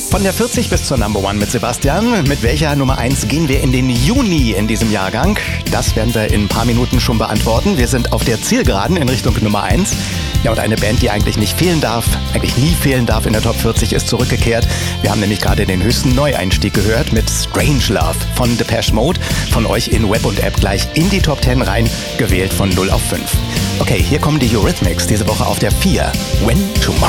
Von der 40 bis zur Number One mit Sebastian. Mit welcher Nummer 1 gehen wir in den Juni in diesem Jahrgang? Das werden wir in ein paar Minuten schon beantworten. Wir sind auf der Zielgeraden in Richtung Nummer 1. Ja, und eine Band, die eigentlich nicht fehlen darf, eigentlich nie fehlen darf in der Top 40, ist zurückgekehrt. Wir haben nämlich gerade den höchsten Neueinstieg gehört mit Strangelove von Depeche Mode. Von euch in Web und App gleich in die Top 10 rein, gewählt von 0 auf 5. Okay, hier kommen die Eurythmics diese Woche auf der 4. When Tomorrow.